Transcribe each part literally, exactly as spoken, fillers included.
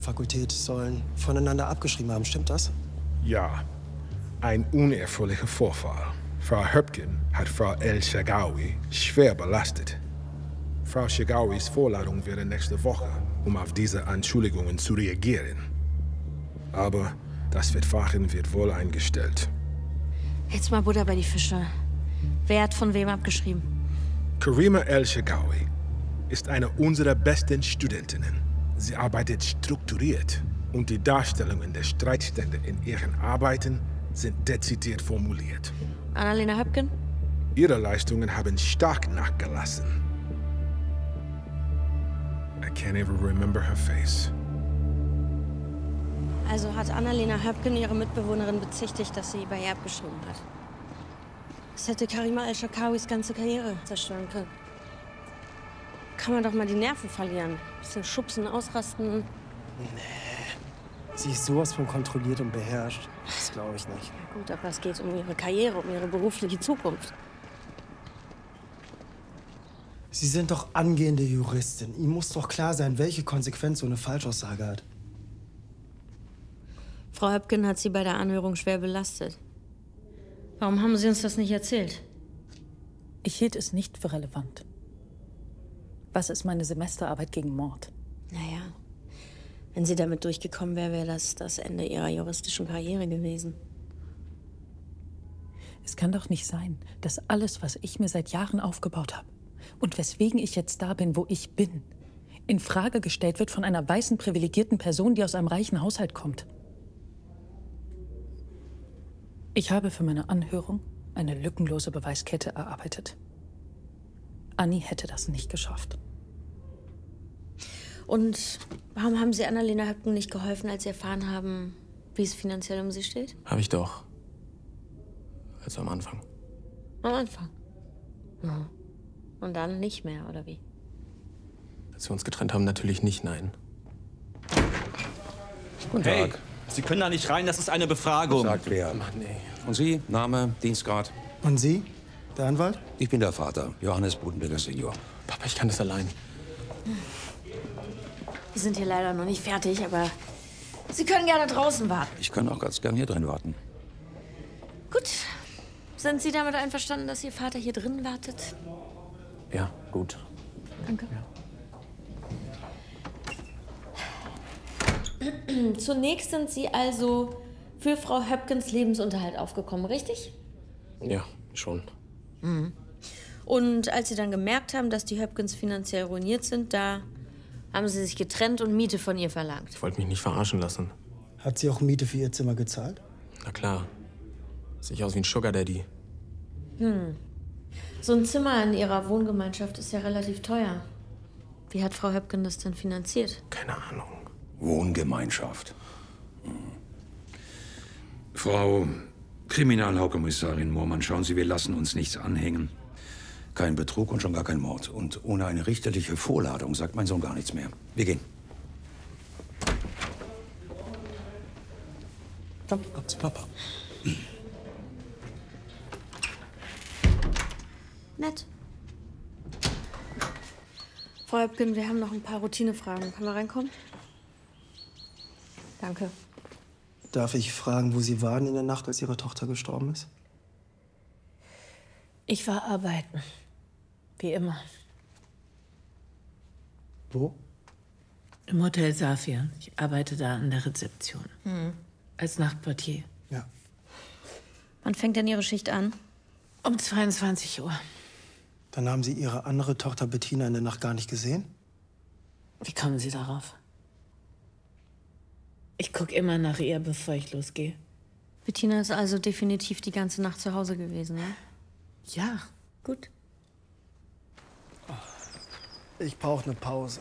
Fakultät sollen voneinander abgeschrieben haben, stimmt das? Ja, ein unerfreulicher Vorfall. Frau Höpken hat Frau El-Shagawi schwer belastet. Frau Shagawis Vorladung wäre nächste Woche, um auf diese Anschuldigungen zu reagieren. Aber das Verfahren wird wohl eingestellt. Jetzt mal Butter bei die Fische. Wer hat von wem abgeschrieben? Karima El-Shagawi ist eine unserer besten Studentinnen. Sie arbeitet strukturiert und die Darstellungen der Streitstände in ihren Arbeiten sind dezidiert formuliert. Annalena Höpken? Ihre Leistungen haben stark nachgelassen. I can't even remember her face. Also hat Annalena Höpken ihre Mitbewohnerin bezichtigt, dass sie bei ihr abgeschrieben hat. Das hätte Karima El-Shagawis ganze Karriere zerstören können. Kann man doch mal die Nerven verlieren. Bisschen schubsen, ausrasten. Nee. Sie ist sowas von kontrolliert und beherrscht. Das glaube ich nicht. Na gut, aber es geht um ihre Karriere, um ihre berufliche Zukunft. Sie sind doch angehende Juristin. Ihnen muss doch klar sein, welche Konsequenz so eine Falschaussage hat. Frau Höpken hat sie bei der Anhörung schwer belastet. Warum haben Sie uns das nicht erzählt? Ich hielt es nicht für relevant. Was ist meine Semesterarbeit gegen Mord? Naja, wenn sie damit durchgekommen wäre, wäre das das Ende ihrer juristischen Karriere gewesen. Es kann doch nicht sein, dass alles, was ich mir seit Jahren aufgebaut habe und weswegen ich jetzt da bin, wo ich bin, in Frage gestellt wird von einer weißen, privilegierten Person, die aus einem reichen Haushalt kommt. Ich habe für meine Anhörung eine lückenlose Beweiskette erarbeitet. Annie hätte das nicht geschafft. Und warum haben Sie Annalena Höpken nicht geholfen, als Sie erfahren haben, wie es finanziell um sie steht? Habe ich doch. Also am Anfang. Am Anfang? Ja. Und dann nicht mehr, oder wie? Als wir uns getrennt haben, natürlich nicht, nein. Guten Hey, Tag. Sie können da nicht rein, das ist eine Befragung. Sagt wer? Mann, ey. Und Sie? Name, Dienstgrad? Und Sie? Der Anwalt? Ich bin der Vater, Johannes Budenberger Senior. Papa, ich kann das allein. Wir sind hier leider noch nicht fertig, aber Sie können gerne draußen warten. Ich kann auch ganz gern hier drin warten. Gut. Sind Sie damit einverstanden, dass Ihr Vater hier drin wartet? Ja, gut. Danke. Ja. Zunächst sind Sie also für Frau Höpkens Lebensunterhalt aufgekommen, richtig? Ja, schon. Mhm. Und als Sie dann gemerkt haben, dass die Höpkens finanziell ruiniert sind, da haben Sie sich getrennt und Miete von ihr verlangt. Ich wollte mich nicht verarschen lassen. Hat sie auch Miete für ihr Zimmer gezahlt? Na klar. Sehe ich aus wie ein Sugar Daddy. Hm. So ein Zimmer in Ihrer Wohngemeinschaft ist ja relativ teuer. Wie hat Frau Höpken das denn finanziert? Keine Ahnung. Wohngemeinschaft. Hm. Frau Kriminalhauptkommissarin Moormann, schauen Sie, wir lassen uns nichts anhängen. Kein Betrug und schon gar kein Mord. Und ohne eine richterliche Vorladung sagt mein Sohn gar nichts mehr. Wir gehen. Komm, ab zu Papa. Nett. Frau Höpken, wir haben noch ein paar Routinefragen. Können wir reinkommen? Danke. Darf ich fragen, wo Sie waren in der Nacht, als Ihre Tochter gestorben ist? Ich war arbeiten. Wie immer. Wo? Im Hotel Safir. Ich arbeite da an der Rezeption. Hm. Als Nachtportier. Ja. Wann fängt denn Ihre Schicht an? Um zweiundzwanzig Uhr. Dann haben Sie Ihre andere Tochter Bettina in der Nacht gar nicht gesehen? Wie kommen Sie darauf? Ich gucke immer nach ihr, bevor ich losgehe. Bettina ist also definitiv die ganze Nacht zu Hause gewesen, ja? Ja. Gut. Ich brauche eine Pause.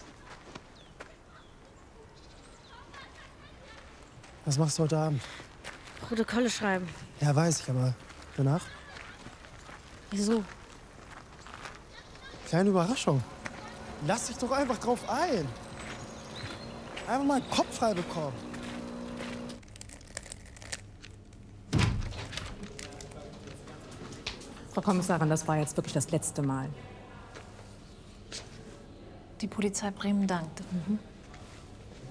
Was machst du heute Abend? Protokolle schreiben. Ja, weiß ich, aber danach? Wieso? Kleine Überraschung. Lass dich doch einfach drauf ein. Einfach mal den Kopf frei bekommen. Frau Kommissarin, das war jetzt wirklich das letzte Mal. Die Polizei Bremen dankt. Mhm.